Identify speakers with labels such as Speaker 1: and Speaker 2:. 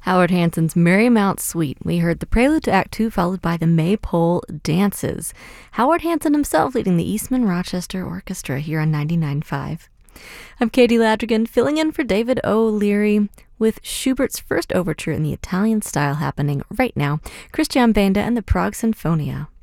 Speaker 1: Howard Hanson's Marymount Suite. We heard the prelude to Act Two, followed by the Maypole Dances. Howard Hanson himself leading the Eastman Rochester Orchestra here on 99.5. I'm Katie Ladrigan, filling in for David O'Leary with Schubert's first overture in the Italian style happening right now. Christian Benda and the Prague Sinfonia.